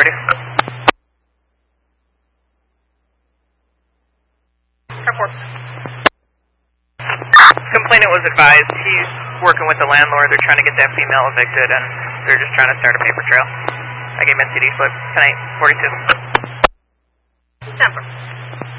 40. Complainant was advised he's working with the landlord. They're trying to get that female evicted, and they're just trying to start a paper trail. I gave him NCD slip tonight, 42. December.